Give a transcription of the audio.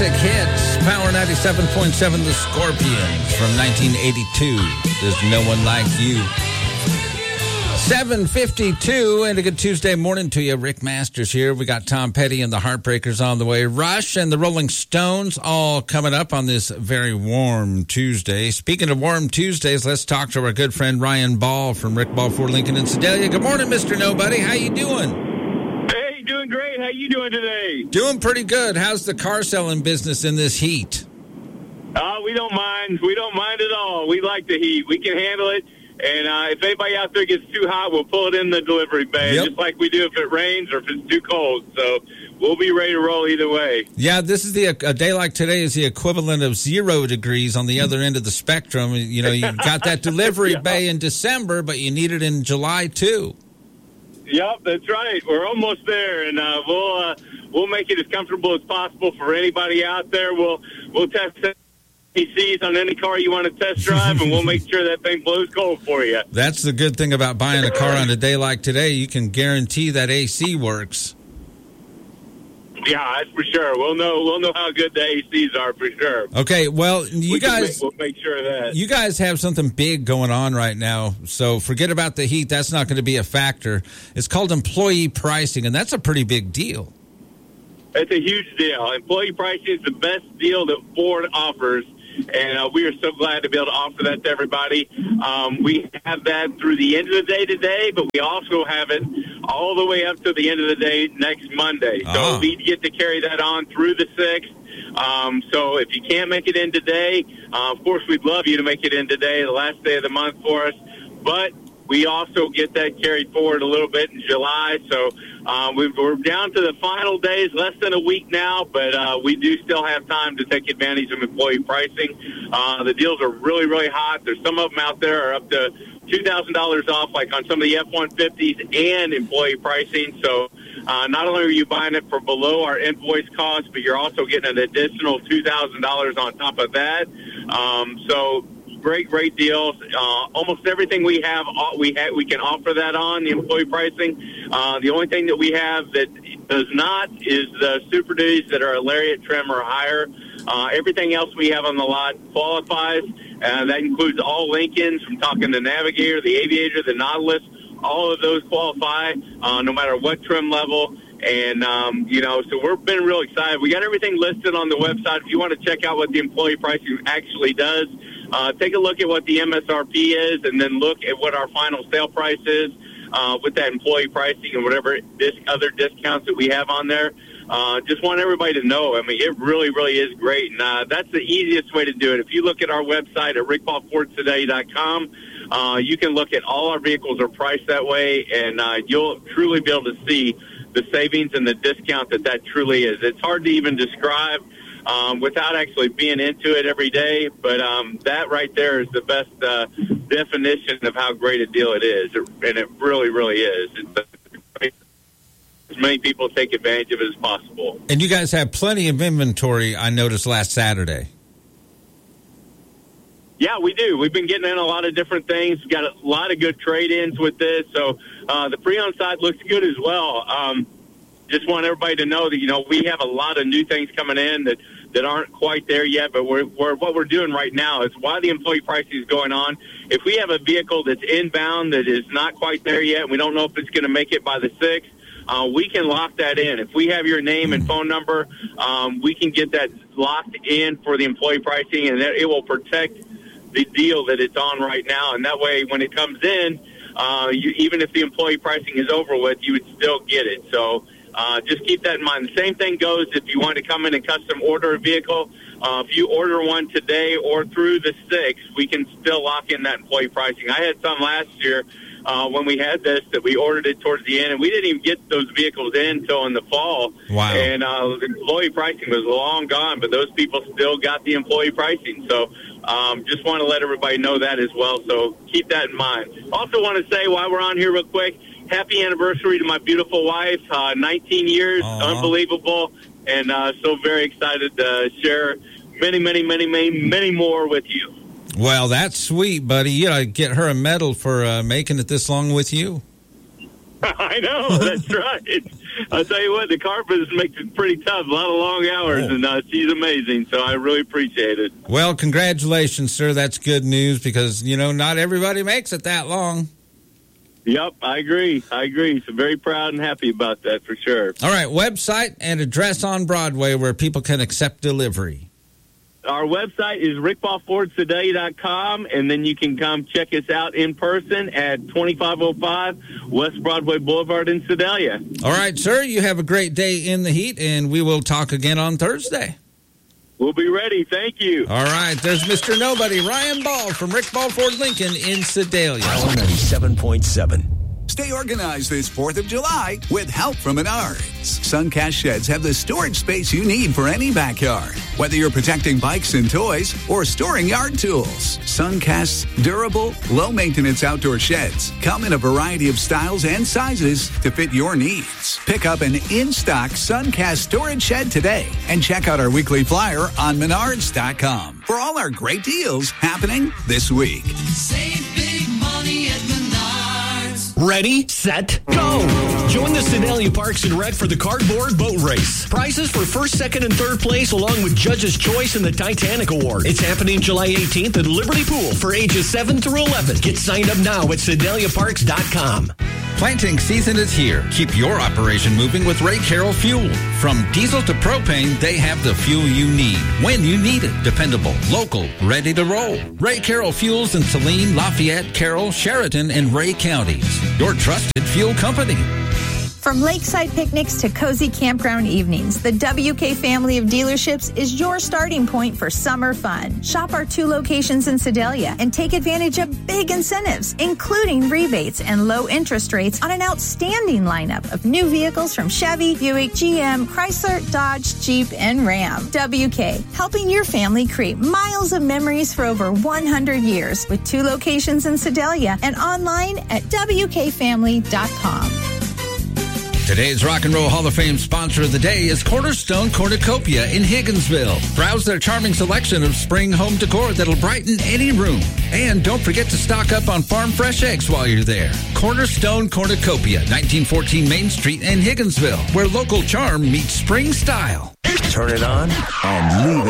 classic hits. Power 97.7, The Scorpions from 1982. There's No One Like You. 7:52, and a good Tuesday morning to you. Rick Masters here. We got Tom Petty and the Heartbreakers on the way. Rush and the Rolling Stones all coming up on this very warm Tuesday. Speaking of warm Tuesdays, let's talk to our good friend Ryan Ball from Rick Ball Ford Lincoln in Sedalia. Good morning, Mr. Nobody. How you doing? Hey, doing great. How you doing today? Doing pretty good. How's the car selling business in this heat? We don't mind. We don't mind at all. We like the heat. We can handle it. And if anybody out there gets too hot, we'll pull it in the delivery bay, just like we do if it rains or if it's too cold. So we'll be ready to roll either way. Yeah, this is a day like today is the equivalent of 0 degrees on the other end of the spectrum. You know, you've got that delivery bay in December, but you need it in July, too. Yep, that's right. We're almost there, and we'll make it as comfortable as possible for anybody out there. We'll test it. ACs on any car you want to test drive, and we'll make sure that thing blows cold for you. That's the good thing about buying a car on a day like today. You can guarantee that AC works. Yeah, that's for sure. We'll know how good the ACs are for sure. Okay, well, we'll make sure of that. You guys have something big going on right now, so forget about the heat. That's not going to be a factor. It's called employee pricing, and that's a pretty big deal. It's a huge deal. Employee pricing is the best deal that Ford offers. And we are so glad to be able to offer that to everybody. We have that through the end of the day today, but we also have it all the way up to the end of the day next Monday. So we get to carry that on through the 6th. So if you can't make it in today, of course, we'd love you to make it in today, the last day of the month for us. But we also get that carried forward a little bit in July. So we're down to the final days, less than a week now, but we do still have time to take advantage of employee pricing. The deals are really, really hot. There's some of them out there are up to $2,000 off, like on some of the F-150s and employee pricing. So not only are you buying it for below our invoice cost, but you're also getting an additional $2,000 on top of that. So great deals. Almost everything we have, we can offer that on the employee pricing. The only thing that we have that does not is the Super Duties that are a Lariat trim or higher. Everything else we have on the lot qualifies. That includes all Lincolns, from talking the Navigator, the Aviator, the Nautilus. All of those qualify, no matter what trim level. And, so we've been real excited. We got everything listed on the website. If you want to check out what the employee pricing actually does, take a look at what the MSRP is, and then look at what our final sale price is with that employee pricing and whatever other discounts that we have on there. Just want everybody to know. I mean, it really, really is great. And that's the easiest way to do it. If you look at our website at rickballfordtoday.com, you can look at all our vehicles are priced that way, and you'll truly be able to see the savings and the discount that truly is. It's hard to even describe without actually being into it every day, but that right there is the best definition of how great a deal it is, and it really, really is. As many people take advantage of it as possible. And you guys have plenty of inventory, I noticed, last Saturday. Yeah, we do. We've been getting in a lot of different things. We've got a lot of good trade-ins with this, so the pre-owned side looks good as well. Just want everybody to know that, we have a lot of new things coming in that aren't quite there yet, but what we're doing right now is while the employee pricing is going on, if we have a vehicle that's inbound that is not quite there yet, and we don't know if it's going to make it by the 6th, we can lock that in. If we have your name and phone number, we can get that locked in for the employee pricing, and it will protect the deal that it's on right now. And that way, when it comes in, even if the employee pricing is over with, you would still get it. So just keep that in mind. The same thing goes if you want to come in and custom order a vehicle. If you order one today or through the 6th, we can still lock in that employee pricing. I had some last year when we had this that we ordered it towards the end, and we didn't even get those vehicles in until in the fall. Wow. And the employee pricing was long gone, but those people still got the employee pricing. So just want to let everybody know that as well. So keep that in mind. Also want to say, while we're on here real quick, happy anniversary to my beautiful wife, 19 years, unbelievable, and so very excited to share many more with you. Well, that's sweet, buddy. You gotta get her a medal for making it this long with you. I know, that's right. I'll tell you what, the car business makes it pretty tough. A lot of long hours, and she's amazing, so I really appreciate it. Well, congratulations, sir. That's good news because, not everybody makes it that long. Yep, I agree. So very proud and happy about that for sure. All right, website and address on Broadway where people can accept delivery. Our website is rickballfordsedalia.com, and then you can come check us out in person at 2505 West Broadway Boulevard in Sedalia. All right, sir, you have a great day in the heat, and we will talk again on Thursday. We'll be ready. Thank you. All right. There's Mr. Nobody, Ryan Ball from Rick Ball Ford Lincoln in Sedalia. 97.7. Stay organized this 4th of July with help from Menards. Suncast Sheds have the storage space you need for any backyard. Whether you're protecting bikes and toys or storing yard tools, Suncast's durable, low-maintenance outdoor sheds come in a variety of styles and sizes to fit your needs. Pick up an in-stock Suncast storage shed today and check out our weekly flyer on Menards.com for all our great deals happening this week. Save big money at Menards. Ready, set, go! Join the Sedalia Parks and Rec for the Cardboard Boat Race. Prizes for first, second, and third place along with Judge's Choice and the Titanic Award. It's happening July 18th at Liberty Pool for ages 7 through 11. Get signed up now at SedaliaParks.com. Planting season is here. Keep your operation moving with Ray Carroll Fuel. From diesel to propane, they have the fuel you need when you need it. Dependable, local, ready to roll. Ray Carroll Fuels in Saline, Lafayette, Carroll, Sheridan, and Ray counties. Your trusted fuel company. From lakeside picnics to cozy campground evenings, the WK family of dealerships is your starting point for summer fun. Shop our 2 locations in Sedalia and take advantage of big incentives, including rebates and low interest rates on an outstanding lineup of new vehicles from Chevy, Buick, GM, Chrysler, Dodge, Jeep, and Ram. WK, helping your family create miles of memories for over 100 years with 2 locations in Sedalia and online at WKFamily.com. Today's Rock and Roll Hall of Fame sponsor of the day is Cornerstone Cornucopia in Higginsville. Browse their charming selection of spring home decor that'll brighten any room. And don't forget to stock up on farm fresh eggs while you're there. Cornerstone Cornucopia, 1914 Main Street in Higginsville, where local charm meets spring style. Turn it on and leave it